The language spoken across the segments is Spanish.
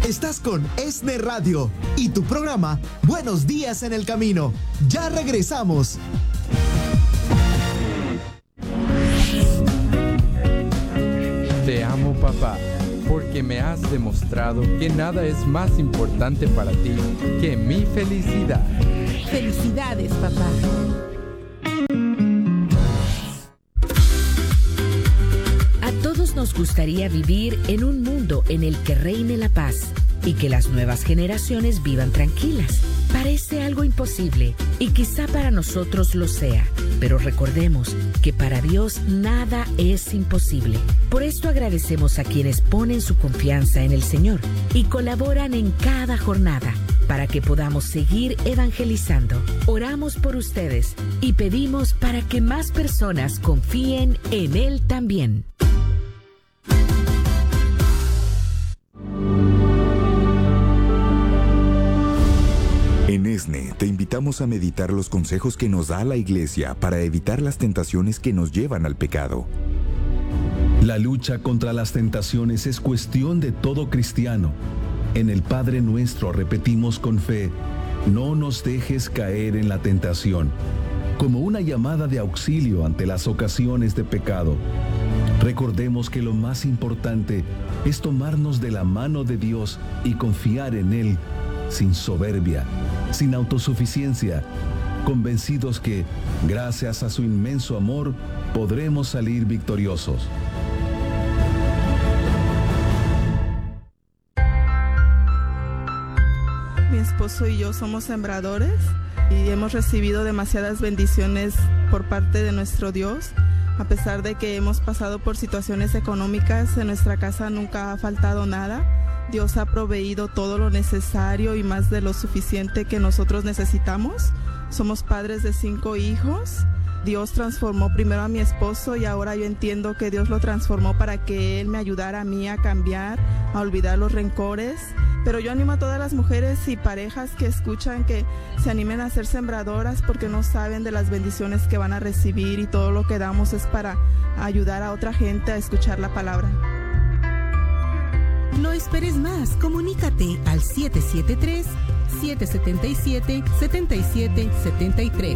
Estás con ESNE Radio y tu programa Buenos Días en el Camino. Ya regresamos. Te amo, papá, porque me has demostrado que nada es más importante para ti que mi felicidad. Felicidades, papá. A todos nos gustaría vivir en un mundo en el que reine la paz y que las nuevas generaciones vivan tranquilas. Parece algo imposible y quizá para nosotros lo sea, pero recordemos que para Dios nada es imposible. Por esto agradecemos a quienes ponen su confianza en el Señor y colaboran en cada jornada para que podamos seguir evangelizando. Oramos por ustedes y pedimos para que más personas confíen en Él también. En ESNE te invitamos a meditar los consejos que nos da la Iglesia para evitar las tentaciones que nos llevan al pecado. La lucha contra las tentaciones es cuestión de todo cristiano. En el Padre Nuestro repetimos con fe: no nos dejes caer en la tentación, como una llamada de auxilio ante las ocasiones de pecado. Recordemos que lo más importante es tomarnos de la mano de Dios y confiar en Él, sin soberbia, sin autosuficiencia, convencidos que, gracias a su inmenso amor, podremos salir victoriosos. Mi esposo y yo somos sembradores y hemos recibido demasiadas bendiciones por parte de nuestro Dios. A pesar de que hemos pasado por situaciones económicas, en nuestra casa nunca ha faltado nada. Dios ha proveído todo lo necesario y más de lo suficiente que nosotros necesitamos. Somos padres de 5 hijos. Dios transformó primero a mi esposo y ahora yo entiendo que Dios lo transformó para que Él me ayudara a mí a cambiar, a olvidar los rencores. Pero yo animo a todas las mujeres y parejas que escuchan que se animen a ser sembradoras porque no saben de las bendiciones que van a recibir y todo lo que damos es para ayudar a otra gente a escuchar la palabra. No esperes más, comunícate al 773-777-7773.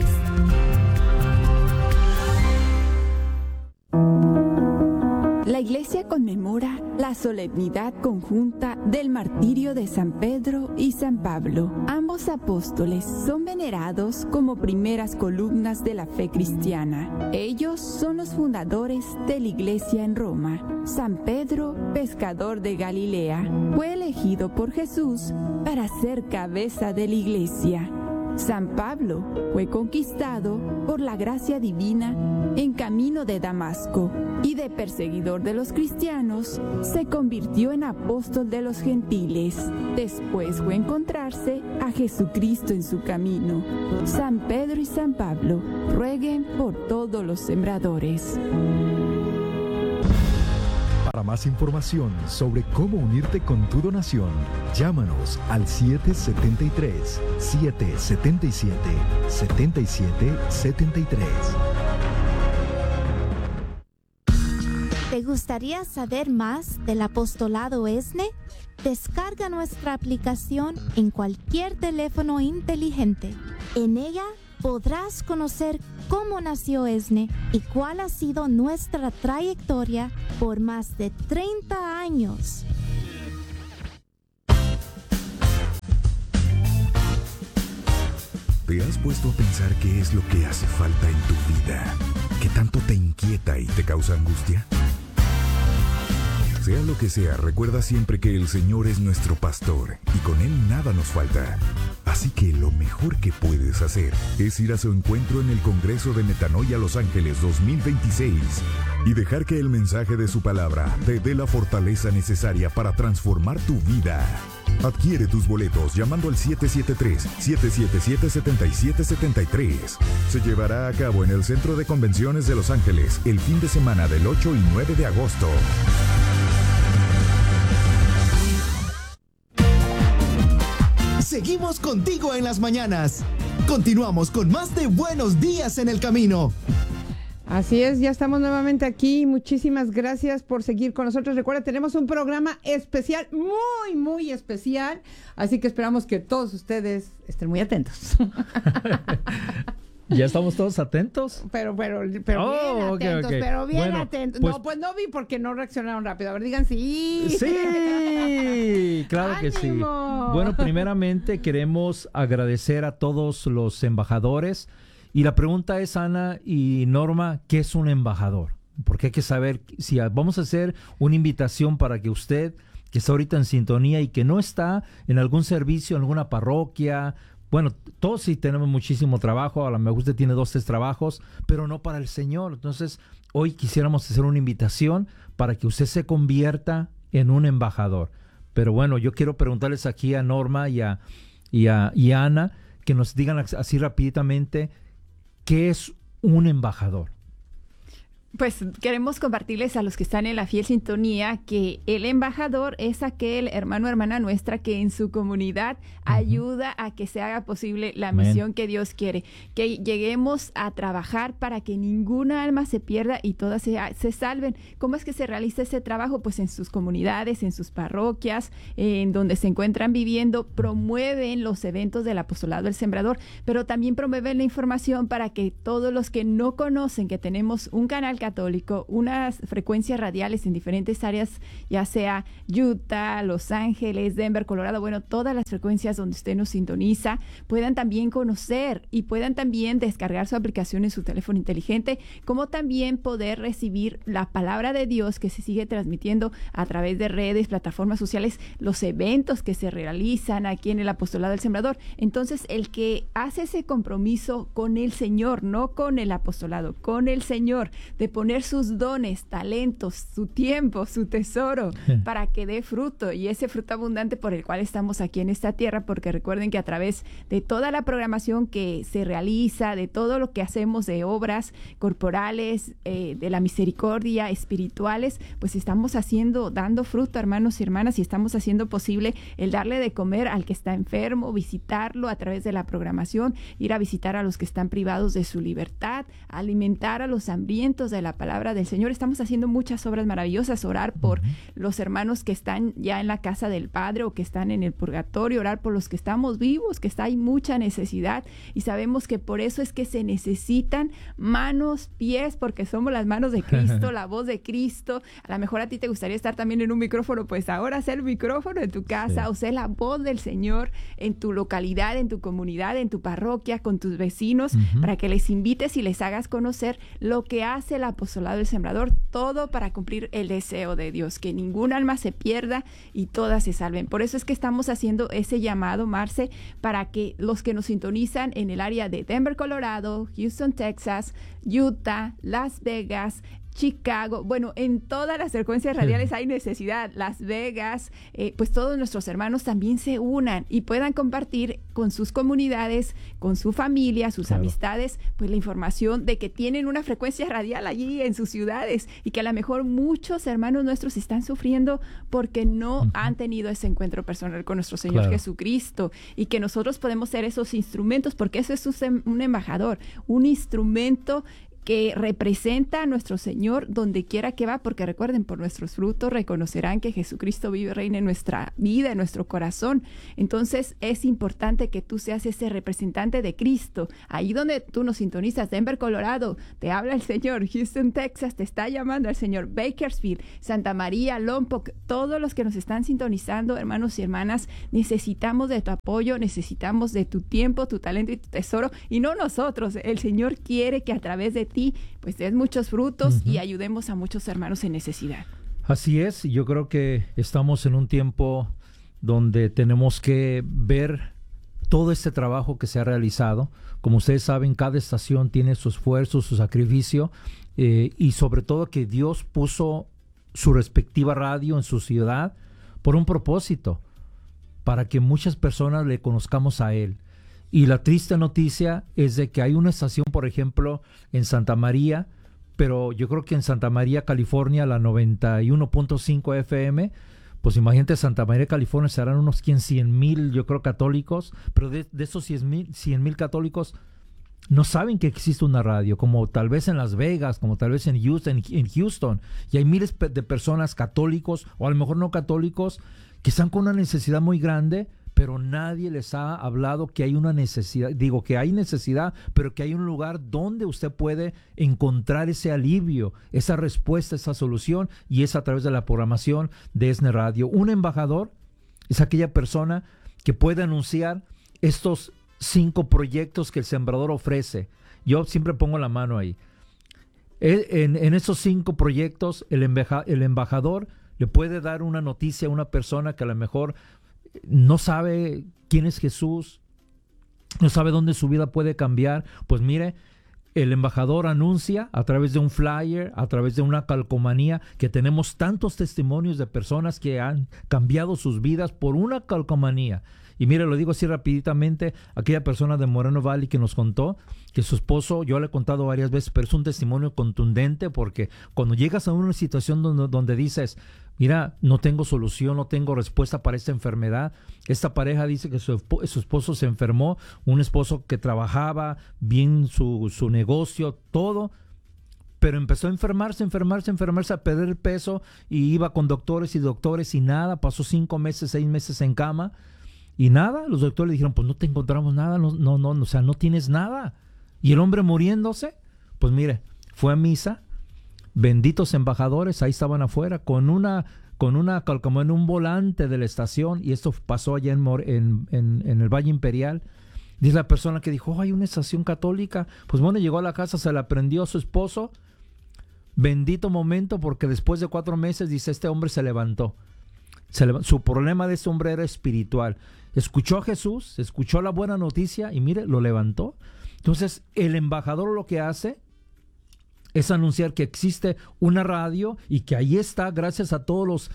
La Iglesia conmemora la solemnidad conjunta del martirio de San Pedro y San Pablo. Ambos apóstoles son venerados como primeras columnas de la fe cristiana. Ellos son los fundadores de la Iglesia en Roma. San Pedro, pescador de Galilea, fue elegido por Jesús para ser cabeza de la Iglesia. San Pablo fue conquistado por la gracia divina en camino de Damasco y de perseguidor de los cristianos se convirtió en apóstol de los gentiles. Después fue encontrarse a Jesucristo en su camino. San Pedro y San Pablo rueguen por todos los sembradores. Para más información sobre cómo unirte con tu donación, llámanos al 773-777-7773. ¿Te gustaría saber más del apostolado ESNE? Descarga nuestra aplicación en cualquier teléfono inteligente. En ella podrás conocer cómo nació ESNE y cuál ha sido nuestra trayectoria por más de 30 años. ¿Te has puesto a pensar qué es lo que hace falta en tu vida? ¿Qué tanto te inquieta y te causa angustia? Sea lo que sea, recuerda siempre que el Señor es nuestro pastor y con Él nada nos falta. Así que lo mejor que puedes hacer es ir a su encuentro en el Congreso de Metanoia Los Ángeles 2026 y dejar que el mensaje de su palabra te dé la fortaleza necesaria para transformar tu vida. Adquiere tus boletos llamando al 773-777-7773. Se llevará a cabo en el Centro de Convenciones de Los Ángeles el fin de semana del 8 y 9 de agosto. Seguimos contigo en las mañanas. Continuamos con más de Buenos Días en el Camino. Así es, ya estamos nuevamente aquí. Muchísimas gracias por seguir con nosotros. Recuerda, tenemos un programa especial, muy, muy especial. Así que esperamos que todos ustedes estén muy atentos. ¿Ya estamos todos atentos? Pero bien atentos, pero bien atentos. No, pues no vi porque no reaccionaron rápido. A ver, digan sí. Sí, claro que sí. Bueno, primeramente queremos agradecer a todos los embajadores. Y la pregunta es, Ana y Norma, ¿qué es un embajador? Porque hay que saber, si vamos a hacer una invitación para que usted, que está ahorita en sintonía y que no está en algún servicio, en alguna parroquia, bueno, todos sí tenemos muchísimo trabajo, a lo mejor usted tiene 2, 3 trabajos, pero no para el Señor. Entonces, hoy quisiéramos hacer una invitación para que usted se convierta en un embajador. Pero bueno, yo quiero preguntarles aquí a Norma y a Ana, que nos digan así rápidamente, ¿qué es un embajador? Pues queremos compartirles a los que están en la fiel sintonía que el embajador es aquel hermano o hermana nuestra que en su comunidad ayuda a que se haga posible la misión que Dios quiere. Que lleguemos a trabajar para que ninguna alma se pierda y todas se salven. ¿Cómo es que se realiza ese trabajo? Pues en sus comunidades, en sus parroquias, en donde se encuentran viviendo, promueven los eventos del apostolado del sembrador, pero también promueven la información para que todos los que no conocen que tenemos un canal católico, unas frecuencias radiales en diferentes áreas, ya sea Utah, Los Ángeles, Denver, Colorado, bueno, todas las frecuencias donde usted nos sintoniza, puedan también conocer y puedan también descargar su aplicación en su teléfono inteligente, como también poder recibir la palabra de Dios que se sigue transmitiendo a través de redes, plataformas sociales, los eventos que se realizan aquí en el Apostolado del Sembrador. Entonces, el que hace ese compromiso con el Señor, no con el apostolado, con el Señor, de poner sus dones, talentos, su tiempo, su tesoro para que dé fruto, y ese fruto abundante por el cual estamos aquí en esta tierra, porque recuerden que a través de toda la programación que se realiza, de todo lo que hacemos de obras corporales, de la misericordia, espirituales, pues estamos dando fruto, hermanos y hermanas, y estamos haciendo posible el darle de comer al que está enfermo, visitarlo a través de la programación, ir a visitar a los que están privados de su libertad, alimentar a los hambrientos de la palabra del Señor. Estamos haciendo muchas obras maravillosas, orar por los hermanos que están ya en la casa del Padre o que están en el purgatorio, orar por los que estamos vivos, que hay mucha necesidad, y sabemos que por eso es que se necesitan manos, pies, porque somos las manos de Cristo, la voz de Cristo. A lo mejor a ti te gustaría estar también en un micrófono, pues ahora sé el micrófono en tu casa, o sé la voz del Señor en tu localidad, en tu comunidad, en tu parroquia, con tus vecinos, para que les invites y les hagas conocer lo que hace el apostolado del sembrador, todo para cumplir el deseo de Dios, que ningún alma se pierda y todas se salven. Por eso es que estamos haciendo ese llamado, Marce, para que los que nos sintonizan en el área de Denver, Colorado, Houston, Texas, Utah, Las Vegas, Chicago, bueno, en todas las frecuencias radiales hay necesidad, Las Vegas, pues todos nuestros hermanos también se unan y puedan compartir con sus comunidades, con su familia, sus amistades, pues la información de que tienen una frecuencia radial allí en sus ciudades, y que a lo mejor muchos hermanos nuestros están sufriendo porque no han tenido ese encuentro personal con nuestro Señor Jesucristo, y que nosotros podemos ser esos instrumentos, porque eso es un embajador, un instrumento que representa a nuestro Señor donde quiera que va, porque recuerden, por nuestros frutos reconocerán que Jesucristo vive y reina en nuestra vida, en nuestro corazón. Entonces es importante que tú seas ese representante de Cristo. Ahí donde tú nos sintonizas, Denver, Colorado, te habla el Señor. Houston, Texas, te está llamando el Señor. Bakersfield, Santa María, Lompoc, todos los que nos están sintonizando, hermanos y hermanas, necesitamos de tu apoyo, necesitamos de tu tiempo, tu talento y tu tesoro, y no nosotros. El Señor quiere que a través de ti pues des muchos frutos y ayudemos a muchos hermanos en necesidad. Así es, yo creo que estamos en un tiempo donde tenemos que ver todo este trabajo que se ha realizado. Como ustedes saben, cada estación tiene su esfuerzo, su sacrificio, y sobre todo que Dios puso su respectiva radio en su ciudad por un propósito, para que muchas personas le conozcamos a Él. Y la triste noticia es de que hay una estación, por ejemplo, en Santa María, pero yo creo que en Santa María, California, la 91.5 FM, pues imagínate, Santa María, California, serán unos 100,000, yo creo, católicos, pero de esos 100,000 católicos, no saben que existe una radio, como tal vez en Las Vegas, como tal vez en Houston, y hay miles de personas católicos, o a lo mejor no católicos, que están con una necesidad muy grande, pero nadie les ha hablado que hay una necesidad. Digo que hay necesidad, pero que hay un lugar donde usted puede encontrar ese alivio, esa respuesta, esa solución, y es a través de la programación de ESNE Radio. Un embajador es aquella persona que puede anunciar estos 5 proyectos que el sembrador ofrece. Yo siempre pongo la mano ahí. En esos 5 proyectos, el embajador le puede dar una noticia a una persona que a lo mejor no sabe quién es Jesús, no sabe dónde su vida puede cambiar. Pues mire, el embajador anuncia a través de un flyer, a través de una calcomanía, que tenemos tantos testimonios de personas que han cambiado sus vidas por una calcomanía. Y mire, lo digo así rapiditamente, aquella persona de Moreno Valley que nos contó que su esposo, yo le he contado varias veces, pero es un testimonio contundente, porque cuando llegas a una situación donde dices, mira, no tengo solución, no tengo respuesta para esta enfermedad. Esta pareja dice que su esposo se enfermó, un esposo que trabajaba bien su negocio, todo, pero empezó a enfermarse, a perder peso, y iba con doctores y nada, pasó 5 meses, 6 meses en cama. Y nada, los doctores le dijeron, pues no te encontramos nada, no, o sea, no tienes nada. Y el hombre muriéndose, pues mire, fue a misa, benditos embajadores, ahí estaban afuera, con una calcomanía, un volante de la estación, y esto pasó allá en el Valle Imperial. Dice la persona que dijo, hay una estación católica. Pues bueno, llegó a la casa, se la prendió a su esposo. Bendito momento, porque después de 4 meses, dice, este hombre se levantó. Su problema de este hombre era espiritual. Escuchó a Jesús, escuchó la buena noticia y mire, lo levantó. Entonces, el embajador lo que hace es anunciar que existe una radio y que ahí está, gracias a todos los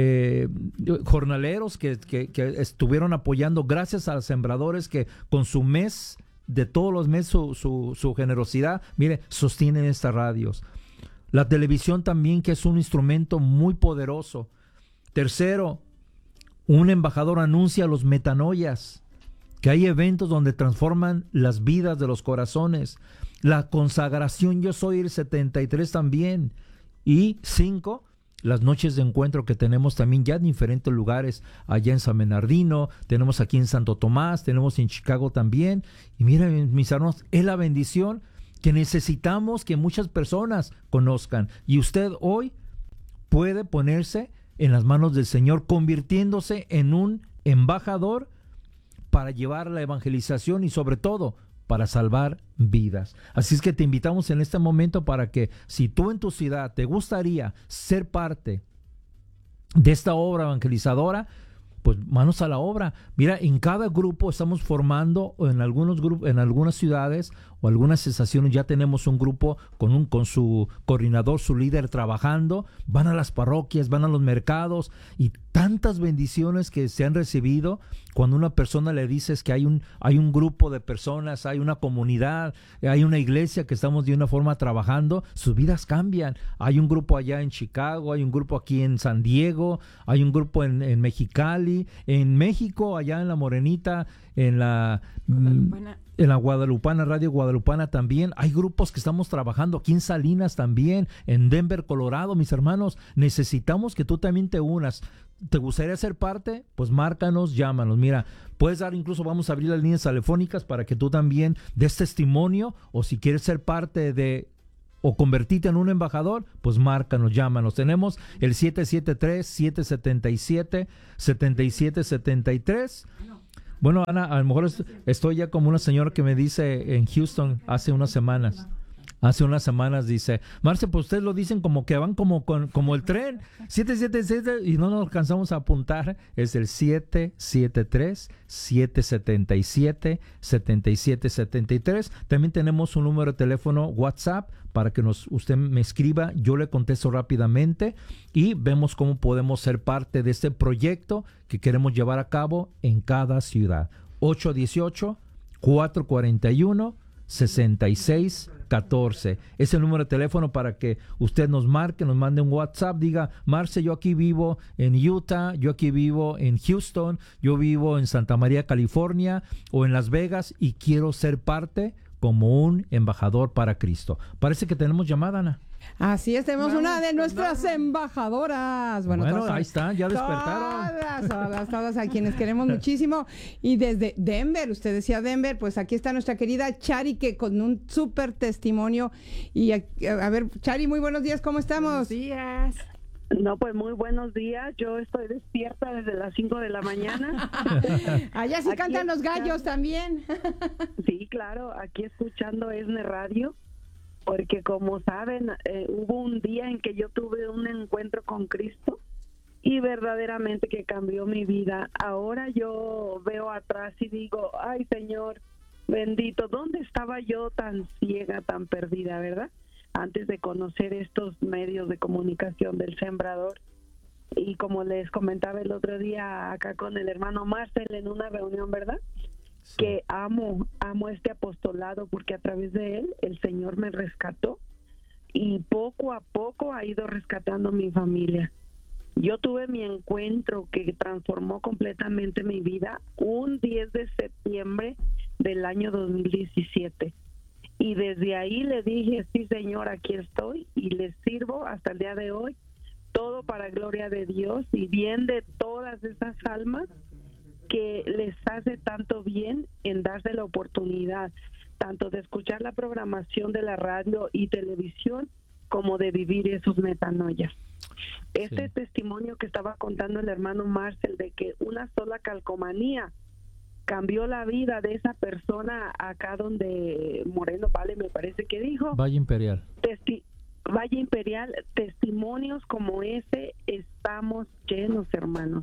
jornaleros que estuvieron apoyando, gracias a los sembradores que con su mes, de todos los meses, su generosidad, mire, sostienen estas radios. La televisión también, que es un instrumento muy poderoso. Tercero, un embajador anuncia los metanoias, que hay eventos donde transforman las vidas de los corazones. La consagración Yo Soy el 73 también. Y 5, las noches de encuentro que tenemos también ya en diferentes lugares, allá en San Bernardino, tenemos aquí en Santo Tomás, tenemos en Chicago también. Y miren, mis hermanos, es la bendición que necesitamos que muchas personas conozcan. Y usted hoy puede ponerse en las manos del Señor, convirtiéndose en un embajador para llevar la evangelización y sobre todo para salvar vidas. Así es que te invitamos en este momento para que, si tú en tu ciudad te gustaría ser parte de esta obra evangelizadora, pues manos a la obra. Mira, en cada grupo estamos formando, o en algunos grupos, en algunas ciudades o algunas estaciones ya tenemos un grupo con su coordinador, su líder trabajando. Van a las parroquias, van a los mercados, y tantas bendiciones que se han recibido cuando una persona le dices que hay un grupo de personas, hay una comunidad, hay una iglesia que estamos de una forma trabajando, sus vidas cambian. Hay un grupo allá en Chicago, hay un grupo aquí en San Diego, hay un grupo en Mexicali, en México, allá en La Morenita, en la Guadalupana, Radio Guadalupana también. Hay grupos que estamos trabajando aquí en Salinas también, en Denver, Colorado. Mis hermanos, necesitamos que tú también te unas. ¿Te gustaría ser parte? Pues márcanos, llámanos. Mira, puedes dar, incluso vamos a abrir las líneas telefónicas para que tú también des testimonio, o si quieres ser parte de o convertirte en un embajador, pues márcanos, llámanos. Tenemos el 773-777-7773. Bueno, Ana, a lo mejor estoy ya como una señora que me dice en Houston hace unas semanas, dice, Marce, pues ustedes lo dicen como que van como el tren, 777, y no nos alcanzamos a apuntar. Es el 773-777-7773. También tenemos un número de teléfono WhatsApp para que usted me escriba, yo le contesto rápidamente y vemos cómo podemos ser parte de este proyecto que queremos llevar a cabo en cada ciudad. 818-441-6614. Es el número de teléfono para que usted nos marque, nos mande un WhatsApp, diga, Marce, yo aquí vivo en Utah, yo aquí vivo en Houston, yo vivo en Santa María, California, o en Las Vegas, y quiero ser parte como un embajador para Cristo. Parece que tenemos llamada, Ana. Así es, tenemos una de nuestras embajadoras. Bueno, ahí está, ya despertaron. Todas a quienes queremos muchísimo. Y desde Denver, usted decía Denver, pues aquí está nuestra querida Chari, que con un súper testimonio. Y a ver, Chari, muy buenos días, ¿cómo estamos? Buenos días. No, pues muy buenos días. Yo estoy despierta desde las 5 de la mañana. Allá sí cantan los gallos también. Sí, claro, aquí escuchando ESNE Radio, porque como saben, hubo un día en que yo tuve un encuentro con Cristo y verdaderamente que cambió mi vida. Ahora yo veo atrás y digo, ay Señor, bendito, ¿dónde estaba yo tan ciega, tan perdida, verdad? Antes de conocer estos medios de comunicación del Sembrador. Y como les comentaba el otro día acá con el hermano Marcel en una reunión, ¿verdad? Sí. Que amo este apostolado porque a través de él el Señor me rescató y poco a poco ha ido rescatando mi familia. Yo tuve mi encuentro que transformó completamente mi vida un 10 de septiembre del año 2017. Y desde ahí le dije, sí Señor, aquí estoy y les sirvo hasta el día de hoy, todo para gloria de Dios y bien de todas esas almas que les hace tanto bien en darse la oportunidad, tanto de escuchar la programación de la radio y televisión, como de vivir esos metanoias. Este testimonio que estaba contando el hermano Marcel de que una sola calcomanía cambió la vida de esa persona acá donde Moreno Vale me parece que dijo. Valle Imperial. Valle Imperial, testimonios como ese estamos llenos, hermanos.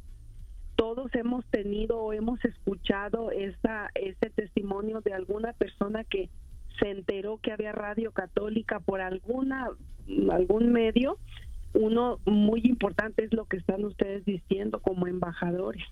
Todos hemos tenido o hemos escuchado ese testimonio de alguna persona que se enteró que había radio católica por algún medio. Uno muy importante es lo que están ustedes diciendo como embajadores,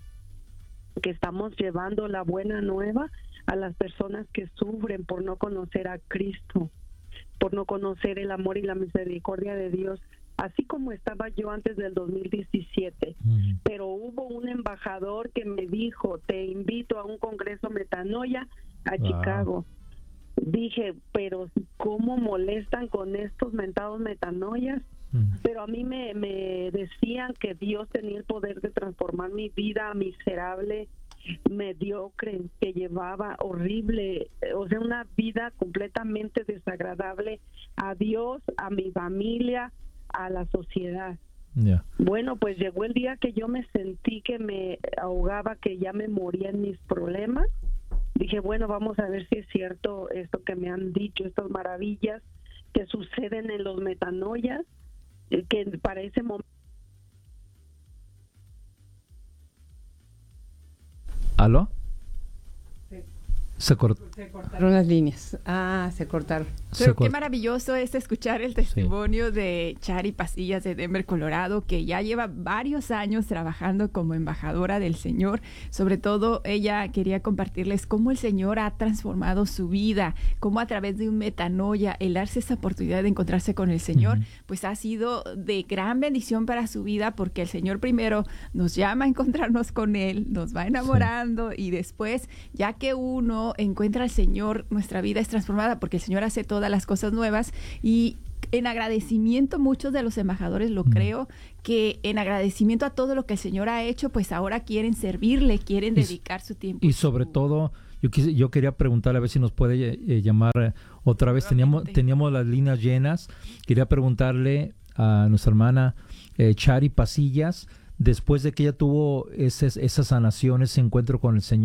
que estamos llevando la buena nueva a las personas que sufren por no conocer a Cristo, por no conocer el amor y la misericordia de Dios, así como estaba yo antes del 2017. Pero hubo un embajador que me dijo, te invito a un congreso metanoia a Chicago. Dije, pero ¿cómo molestan con estos mentados metanoias? Pero a mí me decían que Dios tenía el poder de transformar mi vida miserable, mediocre, que llevaba horrible, o sea, una vida completamente desagradable a Dios, a mi familia, a la sociedad. Bueno, pues llegó el día que yo me sentí que me ahogaba, que ya me moría en mis problemas. Dije, bueno, vamos a ver si es cierto esto que me han dicho, estas maravillas que suceden en los metanoias, que para ese momento... ¿Aló? Se cortaron las líneas. Se cortaron. Pero qué maravilloso es escuchar el testimonio de Chari Pasillas de Denver, Colorado, que ya lleva varios años trabajando como embajadora del Señor. Sobre todo, ella quería compartirles cómo el Señor ha transformado su vida, cómo a través de un metanoia, el darse esa oportunidad de encontrarse con el Señor, pues ha sido de gran bendición para su vida, porque el Señor primero nos llama a encontrarnos con Él, nos va enamorando y después, ya que uno encuentra al Señor, nuestra vida es transformada porque el Señor hace todas las cosas nuevas. Y en agradecimiento, muchos de los embajadores, lo creo, que en agradecimiento a todo lo que el Señor ha hecho, pues ahora quieren servirle, quieren dedicar su tiempo. Y sobre todo, yo quería preguntarle a ver si nos puede llamar otra vez. Teníamos las líneas llenas. Quería preguntarle a nuestra hermana Chari Pasillas, después de que ella tuvo esa sanación, ese encuentro con el Señor,